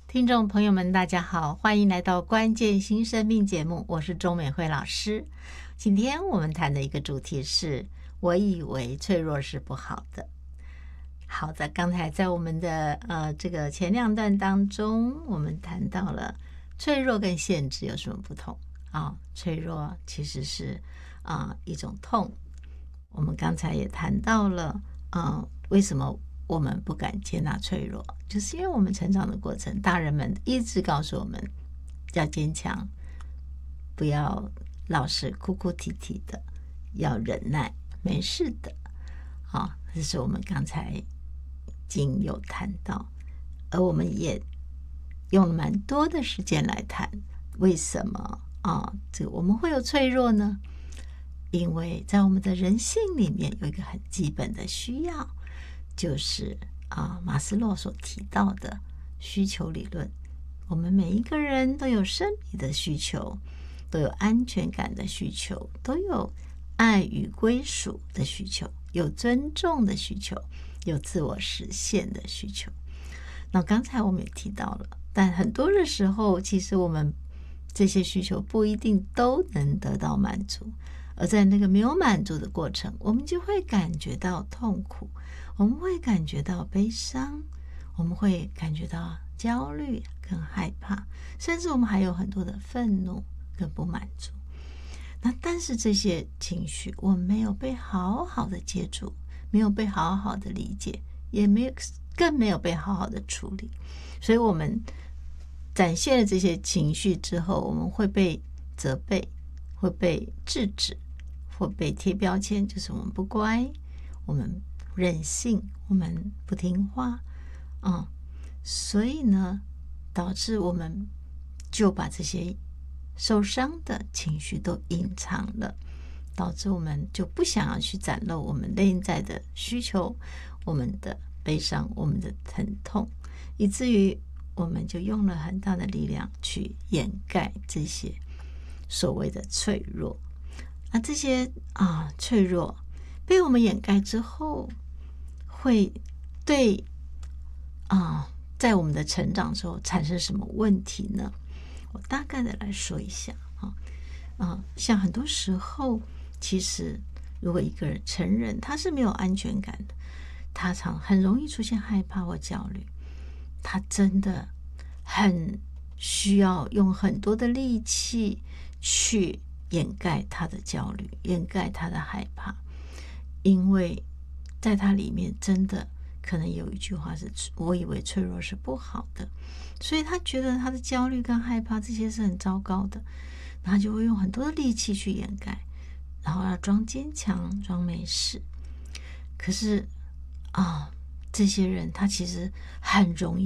听众朋友们，大家好，欢迎来到关键新生命节目，我是钟美惠老师。今天我们谈的一个主题是，我以为脆弱是不好的。好的，刚才在我们的这个前两段当中，我们谈到了脆弱跟限制有什么不同啊？脆弱其实是一种痛。我们刚才也谈到了为什么我们不敢接纳脆弱，就是因为我们成长的过程，大人们一直告诉我们要坚强，不要老是哭哭啼啼的，要忍耐，没事的。这是我们刚才已经有谈到，而我们也用了蛮多的时间来谈为什么这个我们会有脆弱呢？因为在我们的人性里面有一个很基本的需要，就是马斯洛所提到的需求理论。我们每一个人都有生理的需求，都有安全感的需求，都有爱与归属的需求，有尊重的需求，有自我实现的需求。那刚才我们也提到了，但很多的时候其实我们这些需求不一定都能得到满足，而在那个没有满足的过程，我们就会感觉到痛苦，我们会感觉到悲伤，我们会感觉到焦虑跟害怕，甚至我们还有很多的愤怒跟不满足。那但是这些情绪我们没有被好好的接住，没有被好好的理解，更没有被好好的处理，所以我们展现了这些情绪之后，我们会被责备，会被制止，会被贴标签，就是我们不乖，我们任性，我们不听话所以呢，导致我们就把这些受伤的情绪都隐藏了，导致我们就不想要去展露我们内在的需求，我们的悲伤，我们的疼痛，以至于我们就用了很大的力量去掩盖这些所谓的脆弱。这些脆弱被我们掩盖之后，会对在我们的成长之后产生什么问题呢？我大概的来说一下像很多时候，其实如果一个人承认他是没有安全感的，他很容易出现害怕或焦虑，他真的很需要用很多的力气去掩盖他的焦虑，掩盖他的害怕，因为在他里面真的可能有一句话是我以为脆弱是不好的，所以他觉得他的焦虑跟害怕这些是很糟糕的，他就会用很多的力气去掩盖，然后要装坚强，装没事。可是这些人他其实很容易